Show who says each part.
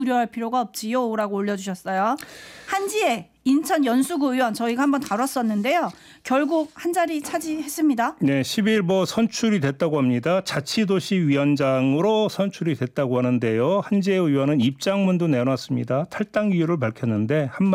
Speaker 1: 우려할 필요가 없지요 라고 올려주셨어요. 한지혜 인천 연수구 의원 저희가 한번 다뤘었는데요. 결국 한 자리 차지했습니다.
Speaker 2: 네, 10일 선출이 됐다고 합니다. 자치도시위원장으로 선출이 됐다고 하는데요. 한지혜 의원은 입장문도 내놨습니다. 탈당 이유를 밝혔는데 한마디